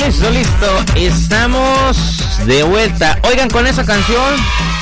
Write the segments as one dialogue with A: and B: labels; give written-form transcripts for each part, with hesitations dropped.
A: Listo, estamos de vuelta. Oigan, con esa canción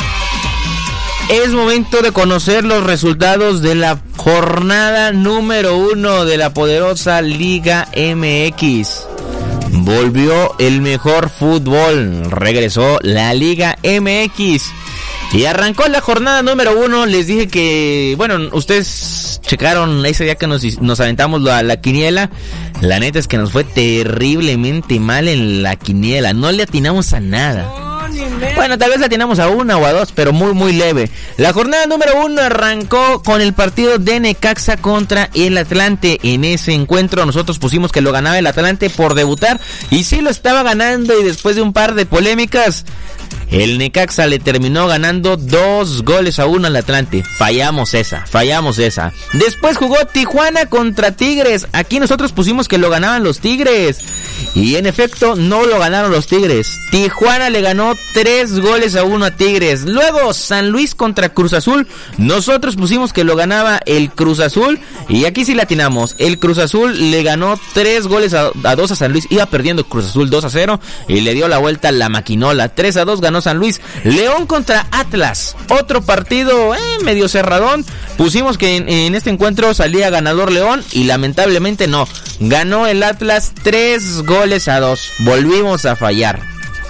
A: es momento de conocer los resultados de la jornada número 1 de la poderosa Liga MX. Volvió el mejor fútbol, regresó la Liga MX y arrancó la jornada número 1. Les dije que, bueno, ustedes checaron ese día que nos aventamos la quiniela. La neta es que nos fue terriblemente mal en la quiniela, no le atinamos a nada. Bueno, tal vez la atinamos a una o a dos, pero muy muy leve. La jornada número 1 arrancó con el partido de Necaxa contra el Atlante. En ese encuentro nosotros pusimos que lo ganaba el Atlante por debutar, y sí lo estaba ganando, y después de un par de polémicas, el Necaxa le terminó ganando 2-1 al Atlante. Fallamos esa. Después jugó Tijuana contra Tigres. Aquí nosotros pusimos que lo ganaban los Tigres, y en efecto no lo ganaron los Tigres. Tijuana le ganó 3-1 a Tigres. Luego San Luis contra Cruz Azul. Nosotros pusimos que lo ganaba el Cruz Azul, y aquí sí latinamos. El Cruz Azul le ganó 3-2 a San Luis. Iba perdiendo Cruz Azul 2-0 y le dio la vuelta a la maquinola. 3-2 ganó San Luis. León contra Atlas, otro partido medio cerradón. Pusimos que en este encuentro salía ganador León, y lamentablemente no. Ganó el Atlas 3-2. Volvimos a fallar.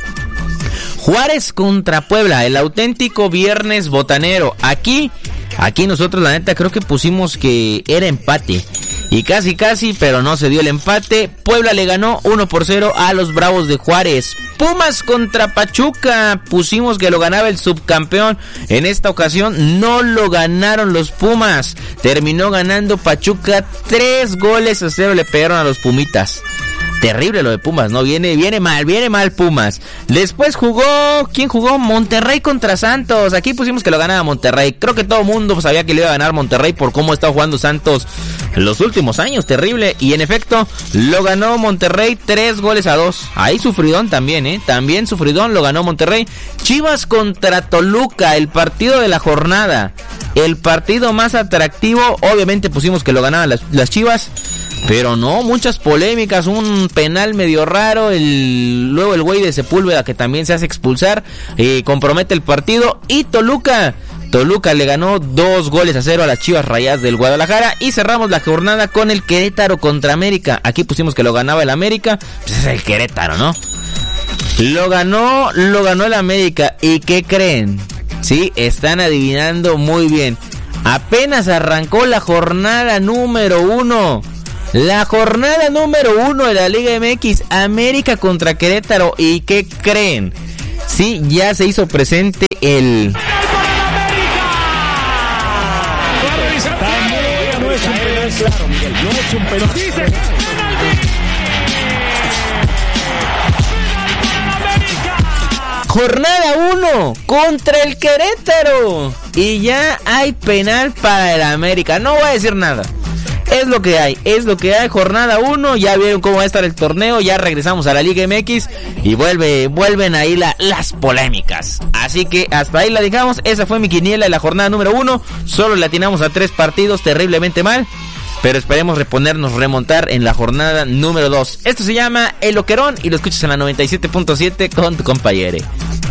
A: Juárez contra Puebla, el auténtico viernes botanero. Aquí nosotros la neta creo que pusimos que era empate, y casi, pero no se dio el empate. Puebla le ganó 1-0 a los Bravos de Juárez. Pumas contra Pachuca, pusimos que lo ganaba el subcampeón. En esta ocasión no lo ganaron los Pumas, terminó ganando Pachuca 3-0. Le pegaron a los Pumitas. Terrible lo de Pumas, ¿no? Viene mal Pumas. Después ¿quién jugó? Monterrey contra Santos. Aquí pusimos que lo ganaba Monterrey. Creo que todo el mundo sabía que le iba a ganar Monterrey por cómo está jugando Santos en los últimos años, terrible. Y en efecto, lo ganó Monterrey 3-2. Ahí sufridón también, También sufridón, lo ganó Monterrey. Chivas contra Toluca, el partido de la jornada. El partido más atractivo. Obviamente pusimos que lo ganaban las Chivas, pero no, muchas polémicas, un penal medio raro, luego el güey de Sepúlveda que también se hace expulsar, compromete el partido, y Toluca le ganó 2-0 a las Chivas Rayadas del Guadalajara. Y cerramos la jornada con el Querétaro contra América. Aquí pusimos que lo ganaba el América, pues es el Querétaro, ¿no? Lo ganó el América. ¿Y qué creen? Sí, están adivinando muy bien. Apenas arrancó la jornada número 1. La jornada número 1 de la Liga MX, América contra Querétaro. ¿Y qué creen? Sí, ya se hizo presente el...
B: No es un penal claro, Miguel. No es un penal. Dice
A: jornada 1 contra el Querétaro, y ya hay penal para el América. No voy a decir nada. Es lo que hay, jornada 1, ya vieron cómo va a estar el torneo, ya regresamos a la Liga MX y vuelven ahí las polémicas. Así que hasta ahí la dejamos, esa fue mi quiniela de la jornada número 1, solo le atinamos a 3 partidos, terriblemente mal, pero esperemos remontar en la jornada número 2. Esto se llama El Loquerón y lo escuchas en la 97.7 con tu compañero.